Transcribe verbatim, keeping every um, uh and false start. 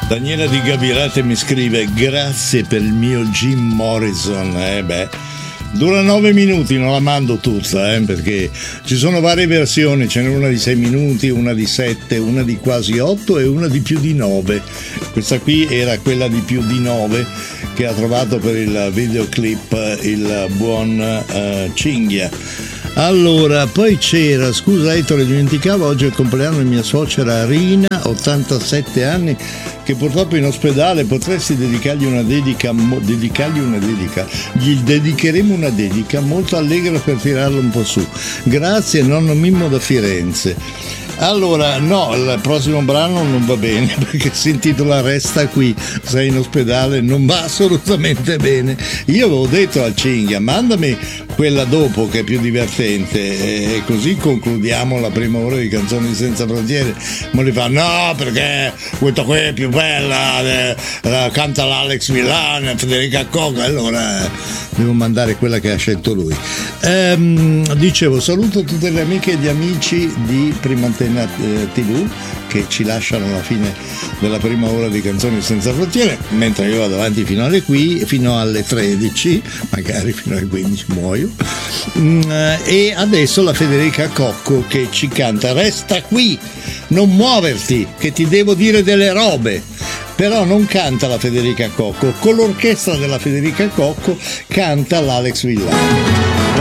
Daniela di Gavirate mi scrive: grazie per il mio Jim Morrison. Eh beh, dura nove minuti, non la mando tutta, eh, perché ci sono varie versioni, ce n'è una di sei minuti, una di sette, una di quasi otto e una di più di nove. Questa qui era quella di più di nove che ha trovato per il videoclip il buon uh, Cinghia. Allora, poi c'era, scusa Ettore, dimenticavo, oggi è il compleanno di mia suocera Rina, ottantasette anni, che purtroppo è in ospedale. Potresti dedicargli una dedica, mo, dedicargli una dedica, gli dedicheremo una dedica molto allegra per tirarlo un po' su. Grazie, nonno Mimmo da Firenze. Allora, no, il prossimo brano non va bene perché si intitola Resta qui, sei in ospedale, non va assolutamente bene. Io avevo detto al Cinghia, mandami quella dopo che è più divertente e così concludiamo la prima ora di Canzoni Senza Frontiere. Ma lui fa no, perché questa qui è più bella, eh, la canta l'Alex Millan, Federica Cocca, allora devo mandare quella che ha scelto lui. Ehm, dicevo, saluto tutte le amiche e gli amici di Prima Antena tivù che ci lasciano alla fine della prima ora di Canzoni Senza Frontiere, mentre io vado avanti fino alle qui, fino alle tredici, magari fino alle quindici muoio. E adesso la Federica Cocco che ci canta Resta qui, non muoverti, che ti devo dire delle robe. Però non canta la Federica Cocco, con l'orchestra della Federica Cocco canta l'Alex Villani.